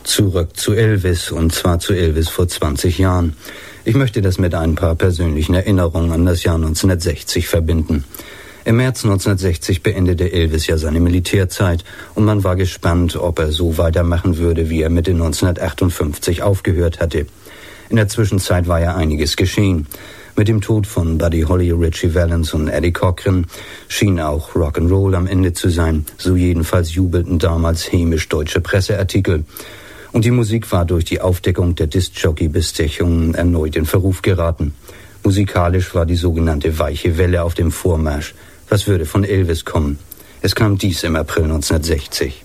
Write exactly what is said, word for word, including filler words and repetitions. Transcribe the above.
Zurück zu Elvis, und zwar zu Elvis vor zwanzig Jahren. Ich möchte das mit ein paar persönlichen Erinnerungen an das Jahr neunzehnhundertsechzig verbinden. Im März neunzehnhundertsechzig beendete Elvis ja seine Militärzeit und man war gespannt, ob er so weitermachen würde, wie er Mitte neunzehnhundertachtundfünfzig aufgehört hatte. In der Zwischenzeit war ja einiges geschehen. Mit dem Tod von Buddy Holly, Ritchie Valens und Eddie Cochran schien auch Rock'n'Roll am Ende zu sein. So jedenfalls jubelten damals hämisch deutsche Presseartikel. Und die Musik war durch die Aufdeckung der Disc-Jockey-Bestechungen erneut in Verruf geraten. Musikalisch war die sogenannte weiche Welle auf dem Vormarsch. Was würde von Elvis kommen? Es kam dies im April neunzehnhundertsechzig.